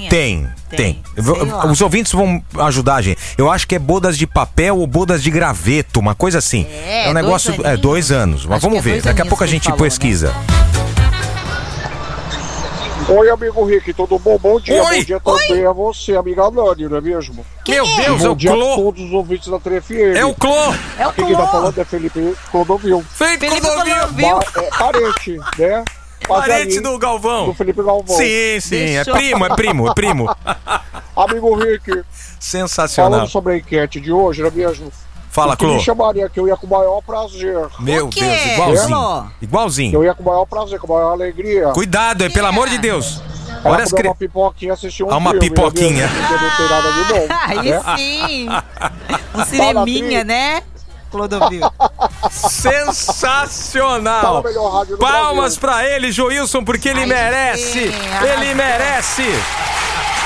Tem. Sei lá. Os ouvintes vão ajudar a gente. Eu acho que é bodas de papel ou bodas de graveto, uma coisa assim. É, um negócio. 2 anos. Mas Acho vamos que é ver. 2 Daqui a aninhos pouco a que ele gente falou, pesquisa. Oi, amigo Rick, tudo bom? Bom dia. Oi. Bom dia também a você, amiga Nani, não é mesmo? Meu Deus, é Bom o dia a Clô. todos os ouvintes da TFM. É o Clô. É o Quem tá Clô. falando é Felipe Clodovil. Felipe Felipe Clodovil. Clodovil. Parente, né? Parente do Galvão. Do Felipe Galvão. Sim. Deixou. É primo. Amigo Rick, Sensacional. falando sobre a enquete de hoje, não é mesmo? Fala, Que me Clô. chamaria, que eu ia com o maior prazer. Meu O quê? Deus, igualzinho. Clô? Igualzinho. Eu ia com o maior prazer, com a maior alegria. Cuidado, pelo amor de Deus. Era Olha as comer cri... uma pipoquinha, assistir um Uma filme, pipoquinha. né, porque não tem nada de bom. Aí né? sim. Um cineminha, né, Clodovil? Sensacional. Fala, melhor rádio do Palmas Brasil. pra ele, Joilson, porque ele Aí merece. sim, Ele merece.